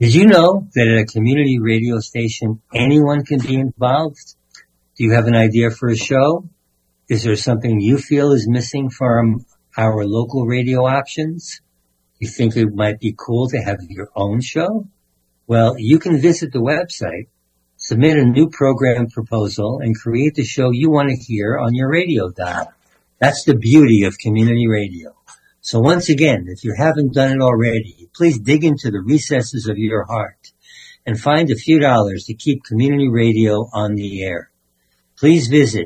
Did you know that at a community radio station, anyone can be involved? Do you have an idea for a show? Is there something you feel is missing from our local radio options? You think it might be cool to have your own show? Well, you can visit the website, submit a new program proposal, and create the show you want to hear on your radio dial. That's the beauty of community radio. So once again, if you haven't done it already, please dig into the recesses of your heart and find a few dollars to keep community radio on the air. Please visit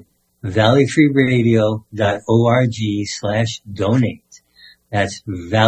valleyfreeradio.org/donate. That's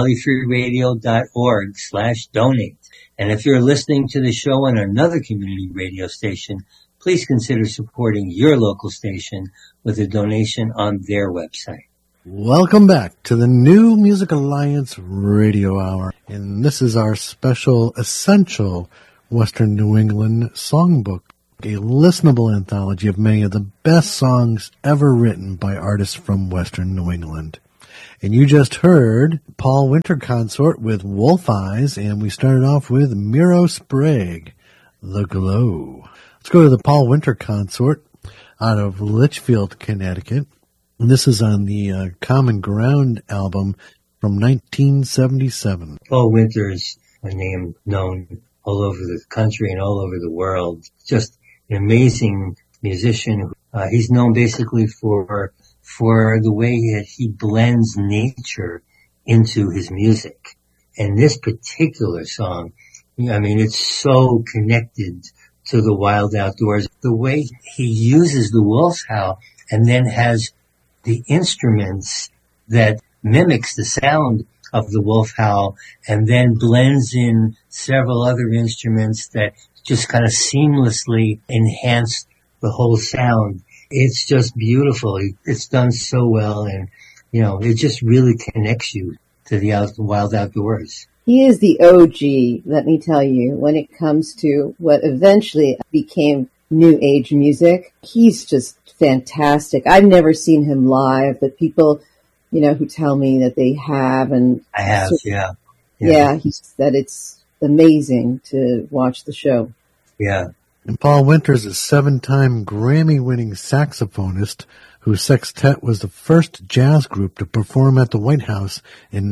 valleyfreeradio.org/donate. And if you're listening to the show on another community radio station, please consider supporting your local station with a donation on their website. Welcome back to the New Music Alliance Radio Hour. And this is our special Essential Western New England Songbook, a listenable anthology of many of the best songs ever written by artists from Western New England. And you just heard Paul Winter Consort with Wolf Eyes, and we started off with Miro Sprague, The Glow. Let's go to the Paul Winter Consort out of Litchfield, Connecticut. And this is on the Common Ground album from 1977. Paul Winter is a name known all over the country and all over the world. Just an amazing musician. He's known basically for the way that he blends nature into his music. And this particular song, I mean, it's so connected to the wild outdoors. The way he uses the wolf's howl and then has the instruments that mimics the sound of the wolf howl and then blends in several other instruments that just kind of seamlessly enhance the whole sound. It's just beautiful. It's done so well, and, you know, it just really connects you to the wild outdoors. He is the OG, let me tell you, when it comes to what eventually became New Age music. He's just fantastic. I've never seen him live, but people, you know, who tell me that they have, and I have, yeah. Yeah, he said it's amazing to watch the show. Yeah. And Paul Winters is a 7-time Grammy-winning saxophonist whose sextet was the first jazz group to perform at the White House in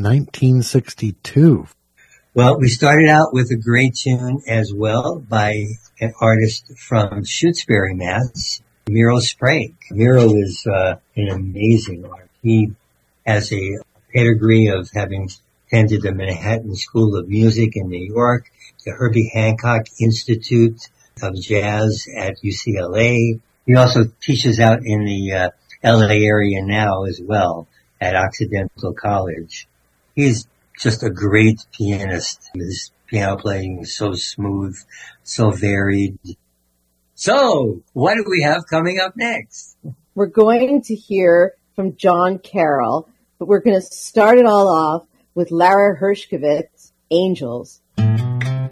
1962. Well, we started out with a great tune as well by an artist from Shutesbury, Mass., Miro Sprague. Miro is an amazing artist. He has a pedigree of having attended the Manhattan School of Music in New York, the Herbie Hancock Institute of Jazz at UCLA. He also teaches out in the LA area now as well at Occidental College. He's just a great pianist. His piano playing is so smooth, so varied. So, what do we have coming up next? We're going to hear from John Carroll, but we're going to start it all off with Lara Hershkovitz, Angels.